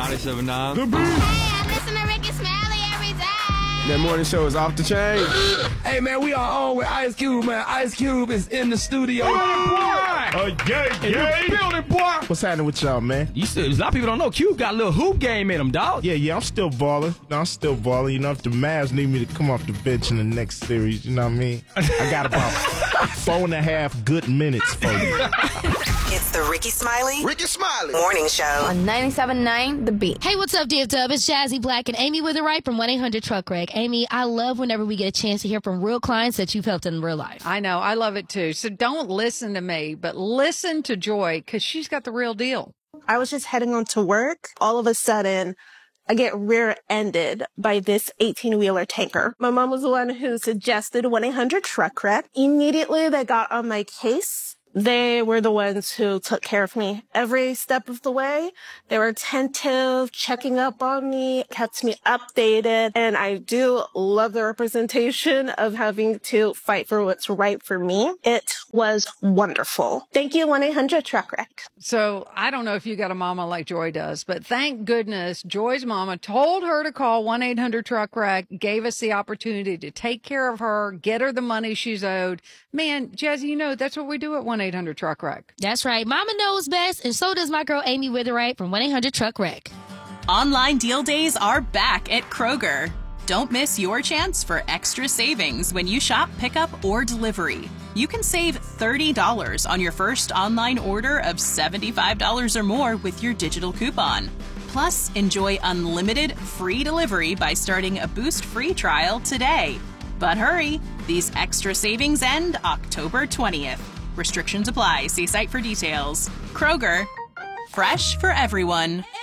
97.9. The Beat. Hey, I listen to Ricky Smiley every day. That morning show is off the chain. Hey, man, we are on with Ice Cube, man. Ice Cube is in the studio. Building, boy. What's happening with y'all, man? You still, a lot of people don't know Cube got a little hoop game in him, dog. Yeah, I'm still balling. I'm still balling. You know, if the Mavs need me to come off the bench in the next series, you know what I mean? I got about 4.5 good minutes for you. It's the Ricky Smiley Morning Show On 97.9 The Beat. Hey, what's up, DFW? It's Jazzy Black and Amy Witherite from 1-800-TRUCK-WRECK. Amy, I love whenever we get a chance to hear from real clients that you've helped in real life. I know. I love it too. So don't listen to me, but listen to Joy because she's got the real deal. I was just heading on to work. All of a sudden, I get rear-ended by this 18-wheeler tanker. My mom was the one who suggested 1-800-TRUCK-WRECK. Immediately, they got on my case. They were the ones who took care of me every step of the way. They were attentive, checking up on me, kept me updated. And I do love the representation of having to fight for what's right for me. It was wonderful. Thank you, 1-800-TRUCK-WRECK. So I don't know if you got a mama like Joy does, but thank goodness Joy's mama told her to call 1-800-TRUCK-WRECK, gave us the opportunity to take care of her, get her the money she's owed. Man, Jazzy, you know, that's what we do at 1-800-TRUCK-WRECK. That's right. Mama knows best, and so does my girl Amy Witherite from 1-800-TRUCK-WRECK. Online deal days are back at Kroger. Don't miss your chance for extra savings when you shop pickup or delivery. You can save $30 on your first online order of $75 or more with your digital coupon. Plus, enjoy unlimited free delivery by starting a Boost free trial today. But hurry, these extra savings end October 20th. Restrictions apply. See site for details. Kroger, fresh for everyone.